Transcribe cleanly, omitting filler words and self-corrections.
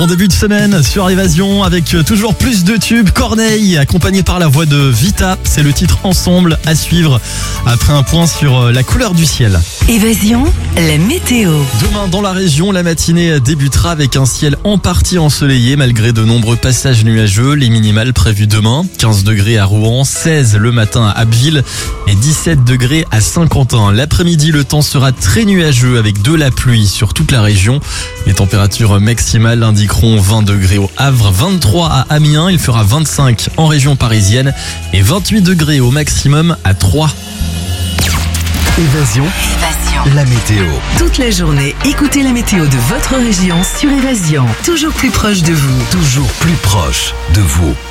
Bon début de semaine sur Évasion avec toujours plus de tubes. Corneille accompagné par la voix de Vita. C'est le titre Ensemble à suivre après un point sur la couleur du ciel. Évasion, la météo. Demain dans la région, la matinée débutera avec un ciel en partie ensoleillé malgré de nombreux passages nuageux. Les minimales prévues demain, 15 degrés à Rouen, 16 le matin à Abbeville et 17 degrés à Saint-Quentin. L'après-midi, le temps sera très nuageux avec de la pluie sur toute la région. Les températures maximales indiqueront 20 degrés au Havre, 23 à Amiens, il fera 25 en région parisienne et 28 degrés au maximum à Troyes. Évasion, la météo. Toute la journée, écoutez la météo de votre région sur Évasion. Toujours plus proche de vous. Toujours plus proche de vous.